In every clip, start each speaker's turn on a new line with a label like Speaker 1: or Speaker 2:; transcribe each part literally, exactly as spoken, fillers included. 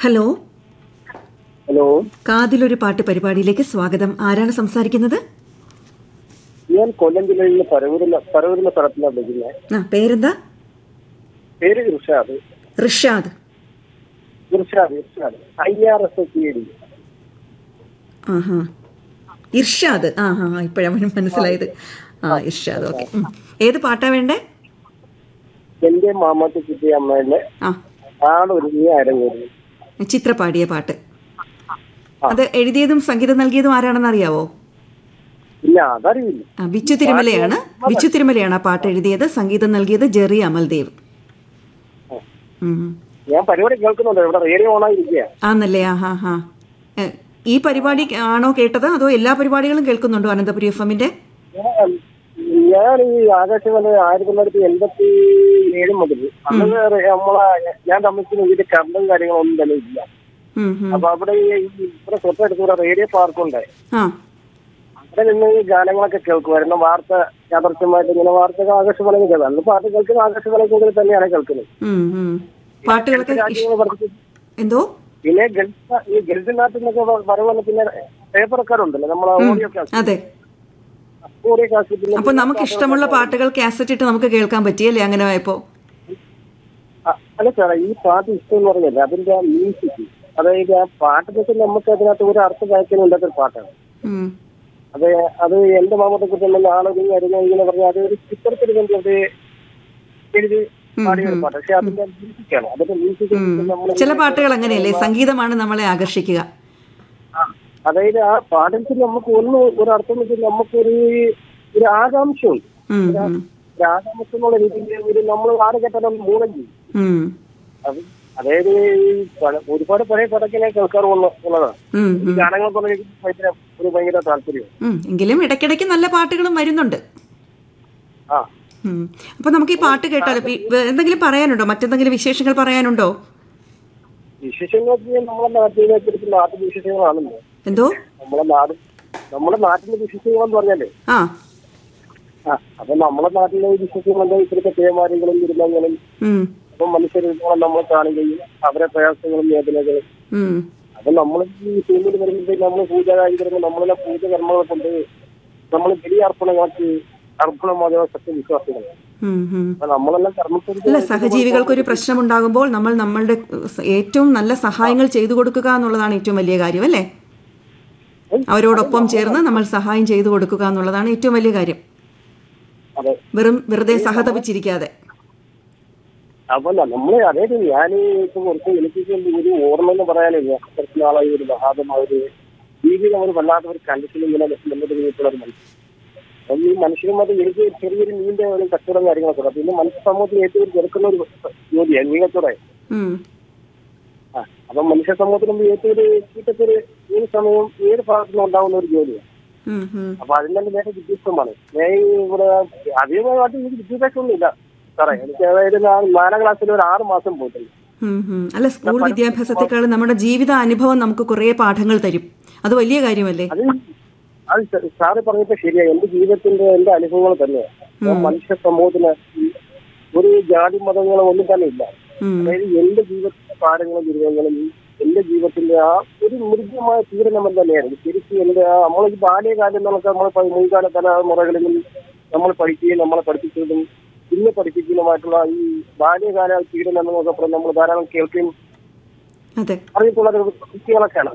Speaker 1: Hello
Speaker 2: hello,
Speaker 1: കാതിലൊരു പാട്ട് പരിപാടിയിലേക്ക് സ്വാഗതം. ആരാണ് സംസാരിക്കുന്നത്?
Speaker 2: ഞാൻ കൊല്ലം ജില്ലയിൽ പരവൂരിലെ പരവൂരിലെ സ്ഥലത്തിലാണ് വിളിക്കുന്നത്.
Speaker 1: ആ, പേരെന്താ?
Speaker 2: പേര് Irshad.
Speaker 1: Rishad.
Speaker 2: Irshad Irshad I R S S C D.
Speaker 1: ആഹാ, ഇർഷാദ്. ആ ഹാ ഇപ്പോഴാണ് മനസ്സിലായത്. ആ, ഇർഷാദ്. ഓക്കെ. ഏത് പാട്ടാ വേണ്ടേ?
Speaker 2: എന്റെ മാമാക്ക് കിട്ടിയ അമ്മയുടെ
Speaker 1: ആ,
Speaker 2: ആളൊരുങ്ങി അരങ്ങേറി.
Speaker 1: ചിത്ര പാടിയ പാട്ട്. അത് എഴുതിയതും സംഗീതം നൽകിയതും ആരാണെന്ന് അറിയാവോ?
Speaker 2: ഇല്ല, അതറിയില്ല.
Speaker 1: ആ, ബിച്ചു തിരുമലയാണ്. ബിച്ചു തിരുമലയാണ് ആ പാട്ട് എഴുതിയത്. സംഗീതം നൽകിയത് ജെറി അമൽദേവ്.
Speaker 2: ഞാൻ പരിപാടി കേൾക്കുന്നുണ്ട്, ഇവിടെ റേഡിയോ ഓണായിരിക്കുക.
Speaker 1: ആന്നല്ലേ? ആ ഹാ ഹാ ഈ പരിപാടി ആണോ കേട്ടത്, അതോ എല്ലാ പരിപാടികളും കേൾക്കുന്നുണ്ടോ അനന്തപുരി എഫ് എമ്മിന്റെ?
Speaker 2: ഞാൻ ഈ ആകാശവാണി ആയിരത്തി തൊള്ളായിരത്തി എൺപത്തി ഏഴ് മുതൽ അന്ന് നമ്മളെ ഞാൻ താമസിക്കുന്ന വീട്ടിൽ കറണ്ടും കാര്യങ്ങളൊന്നും തന്നെ ഇല്ല. അപ്പൊ അവിടെ ഇവിടെ തൊട്ടടുത്ത് റേഡിയോ പാർക്കുണ്ട്. അവിടെ നിന്ന് ഈ ഗാനങ്ങളൊക്കെ കേൾക്കുമായിരുന്നു. വാർത്ത യാദർച്ഛമായിട്ട് ഇങ്ങനെ വാർത്തകൾ ആകാശവാണി കേൾക്കാം. അന്ന് പാട്ട് കേൾക്കുന്ന ആകാശവാണി കൂടുതൽ തന്നെയാണ് കേൾക്കുന്നത്.
Speaker 1: എന്തോ
Speaker 2: പിന്നെ ഗൾഫ് ഈ ഗൾഫിനകത്ത് നിന്നൊക്കെ പറയുമ്പോൾ പിന്നെ പേപ്പർക്കാരുണ്ടല്ലോ നമ്മളെ ഓഡിയോ കാസറ്റ്. ഓഡിയോ കാസറ്റ്
Speaker 1: അപ്പൊ നമുക്ക് ഇഷ്ടമുള്ള പാട്ടുകൾ കാസറ്റ് ഇട്ട് നമുക്ക് കേൾക്കാൻ പറ്റിയല്ലേ അങ്ങനെ ആയപ്പോ?
Speaker 2: അല്ല സാറേ, ഈ പാട്ട് ഇഷ്ടം എന്ന് പറഞ്ഞല്ലേ അതിന്റെ ആ മ്യൂസിക്, അതായത് ആ പാട്ട് വെച്ച് നമുക്ക് അതിനകത്ത് ഒരു അർത്ഥം വായിക്കാൻ ഇല്ലാത്തൊരു പാട്ടാണ്. അതെ, അത് എന്റെ മാമത്തെ കുറിച്ച് ആളൊരുങ്ങി അരുങ്ങ ഇങ്ങനെ പറഞ്ഞാൽ അത് ഒരു ചിത്രത്തിന് വേണ്ടി അത് എഴുതി പാടിയൊരു പാട്ട്. പക്ഷെ അതിന്റെ മ്യൂസിക്കാണ്, അതിന്റെ മ്യൂസിക്
Speaker 1: ചില പാട്ടുകൾ അങ്ങനെയല്ലേ, സംഗീതമാണ് നമ്മളെ ആകർഷിക്കുക.
Speaker 2: അതായത് ആ പാട്ടിൽ നമുക്ക് ഒന്ന് ഒരു അർത്ഥം വെച്ചാൽ നമുക്കൊരു ഒരു ആകാംക്ഷയുണ്ട്. ഒരു ആകാംക്ഷ എന്നുള്ള രീതിയിൽ ഒരു നമ്മൾ ആറ് കേട്ടാലും മൂലം ചെയ്യും. അതായത് ഈ ഒരുപാട് പഴയ പടക്കിനെ കേൾക്കാറുള്ളതാണ്. ഗാനങ്ങൾ പറഞ്ഞ ഭയങ്കര ഒരു ഭയങ്കര താല്പര്യം.
Speaker 1: എങ്കിലും ഇടയ്ക്കിടയ്ക്ക് നല്ല പാട്ടുകളും വരുന്നുണ്ട്.
Speaker 2: ആ,
Speaker 1: അപ്പൊ നമുക്ക് ഈ പാട്ട് കേട്ടാലോ? എന്തെങ്കിലും പറയാനുണ്ടോ? മറ്റെന്തെങ്കിലും വിശേഷങ്ങൾ പറയാനുണ്ടോ?
Speaker 2: വിശേഷങ്ങൾ നമ്മളെ നാട്ടിലെ നാട്ടു വിശേഷങ്ങളാണല്ലോ.
Speaker 1: എന്തോ
Speaker 2: നമ്മളെ നാട് നമ്മുടെ നാട്ടിലെ വിശേഷങ്ങളെന്ന് പറഞ്ഞാലേ ആ അപ്പൊ നമ്മളെ നാട്ടിലെ വിശേഷങ്ങൾ ഇപ്പോഴത്തെ പേമാരികളും ദുരിതങ്ങളും അപ്പൊ മനുഷ്യരുകളെ നമ്മൾ കാണുകയും അവരെ പ്രയാസങ്ങളും വേദനകളും അപ്പൊ നമ്മൾ ഈ ടീമിൽ വരുമ്പോഴത്തേക്ക് നമ്മൾ പൂജ കാര്യം വരുമ്പോൾ നമ്മളെല്ലാം പൂജ കർമ്മങ്ങൾ കൊണ്ട് നമ്മൾ വലിയ അർപ്പണമാക്കി അർപ്പണമാകുന്ന സത്യവിശ്വാസികൾ. നമ്മളെല്ലാം കർമ്മത്തിൽ
Speaker 1: സഹജീവികൾക്കൊരു പ്രശ്നം ഉണ്ടാകുമ്പോൾ നമ്മൾ നമ്മളുടെ ഏറ്റവും നല്ല സഹായങ്ങൾ ചെയ്തു കൊടുക്കുക എന്നുള്ളതാണ് ഏറ്റവും വലിയ കാര്യം അല്ലേ? അവരോടൊപ്പം ചേർന്ന് നമ്മൾ സഹായം ചെയ്തു കൊടുക്കുക എന്നുള്ളതാണ് ഏറ്റവും വലിയ കാര്യം. വെറും വെറുതെ സഹതപിച്ചിരിക്കാതെ.
Speaker 2: അതല്ല നമ്മള് അതായത് ഞാൻ ഇപ്പൊ കുറച്ച് എനിക്ക് ഒരു ഓർമ്മ എന്ന് പറയാനില്ല. കുറച്ച് നാളായി ഒരു മഹാതമായ ഒരു ജീവിതം ഒരു വല്ലാത്ത ഒരു കണ്ടീഷൻ ഇങ്ങനെ മുന്നോട്ട് പോയിട്ടുള്ള ഒരു മനുഷ്യൻ. അപ്പം ഈ മനുഷ്യന്മാർ എനിക്ക് ചെറിയൊരു മീനിന്റെ ഒരു കച്ചവടം കാര്യങ്ങളൊക്കെ. പിന്നെ മനുഷ്യ സമൂഹത്തിൽ ഏറ്റവും ചെറുക്കുന്ന ഒരു ജോലിയാണ് മീൻ കച്ചവടം. ആ അപ്പൊ മനുഷ്യ സമൂഹത്തിൽ ഏറ്റവും ഒരു ചീറ്റത്തൊരു ഏത് സമയവും ഏത് ഭാഗത്തുനിന്നും ഉണ്ടാവുന്ന ഒരു ജോലിയാണ്. അപ്പൊ അതിന്റെ നേരെ വിദ്യാഭ്യാസമാണ്. ഞാൻ ഇവിടെ അധികമായിട്ട് എനിക്ക് വിദ്യാഭ്യാസം ഇല്ല സാറേ. എനിക്ക് അതായത് നാലാം ക്ലാസ്സിൽ ഒരു ആറ് മാസം പോയിട്ടുണ്ട്.
Speaker 1: അല്ല, സ്കൂൾ വിദ്യാഭ്യാസത്തെക്കാൾ നമ്മുടെ ജീവിത അനുഭവം നമുക്ക് കുറെ പാഠങ്ങൾ തരും. അത് വലിയ കാര്യമല്ലേ?
Speaker 2: അത് അത് സാറ് പറഞ്ഞപ്പോ ശരിയാണ്. എന്റെ ജീവിതത്തിന്റെ എന്റെ അനുഭവങ്ങൾ തന്നെയാണ്. മനുഷ്യ സമൂഹത്തിന് ഒരു ജാതി മതങ്ങളോ ഒന്നും തന്നെ ഇല്ല. അതായത് എന്റെ ജീവിതത്തിന്റെ പാഠങ്ങളും ദുരിതങ്ങളും എന്റെ ജീവിതത്തിന്റെ ആ ഒരു മൃഗമായ തീരുമാനം തന്നെയായിരുന്നു ശരിക്കും. എന്റെ നമ്മൾ ഈ ബാല്യകാലം നമുക്ക് നമ്മൾ മുൻകാല തലമുറകളിലും നമ്മൾ പഠിക്കുകയും നമ്മളെ പഠിപ്പിച്ചതും ഇന്ന് പഠിപ്പിക്കുന്നതുമായിട്ടുള്ള ഈ ബാല്യകാല പീഡനങ്ങളൊക്കെ നമ്മൾ ധാരാളം കേൾക്കുകയും അറിയത്തുള്ള കുട്ടികളൊക്കെയാണ്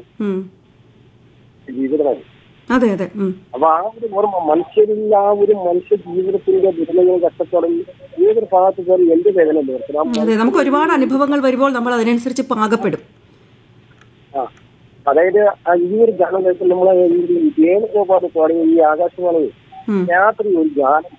Speaker 2: ജീവിതമായി. അപ്പൊ ആ ഒരു ഓർമ്മ മനുഷ്യരിൽ ആ ഒരു മനുഷ്യ ജീവിതത്തിന്റെ ദുരിതങ്ങളും കഷ്ടപ്പാടും ഏതൊരു ഭാഗത്ത് കയറി എന്ത് വേദന
Speaker 1: തീർക്കണം. നമുക്ക് ഒരുപാട് അനുഭവങ്ങൾ വരുമ്പോൾ നമ്മൾ അതിനനുസരിച്ച് പാകപ്പെടും.
Speaker 2: ആ അതായത് ഈ ഒരു ഗാനം കേൾക്കും നമ്മളെ വേണുഗോപാൽ പാടിയ ഈ ആകാശവാണി രാത്രി ഒരു ഗാനം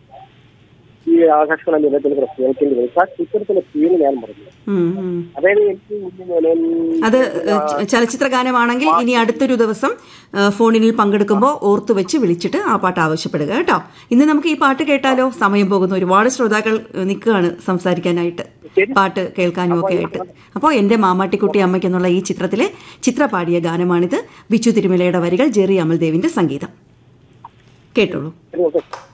Speaker 2: ഈ ആകാശവാണി നിലത്തിൽ കേൾക്കേണ്ടി വരും. ആ ചിത്രത്തിലെ ഫീല് ഞാൻ പറഞ്ഞു. അതായത് എനിക്ക്
Speaker 1: അത് ചലച്ചിത്ര ഗാനമാണെങ്കിൽ ഇനി അടുത്തൊരു ദിവസം ഫോണിൽ പങ്കെടുക്കുമ്പോൾ ഓർത്തു വെച്ച് വിളിച്ചിട്ട് ആ പാട്ട് ആവശ്യപ്പെടുക കേട്ടോ. ഇന്ന് നമുക്ക് ഈ പാട്ട് കേട്ടാലോ? സമയം പോകുന്നു. ഒരുപാട് ശ്രോതാക്കൾ നിൽക്കുകയാണ് സംസാരിക്കാനായിട്ട്, പാട്ട് കേൾക്കാനും ഒക്കെ ആയിട്ട്. അപ്പോൾ എൻ്റെ മാമാട്ടിക്കുട്ടി അമ്മയ്ക്ക് എന്നുള്ള ഈ ചിത്രത്തിലെ ചിത്ര പാടിയ ഗാനമാണിത്. ബിച്ചു തിരുമലയുടെ വരികൾ, ജെറി അമൽദേവിന്റെ സംഗീതം. കേട്ടോളൂ.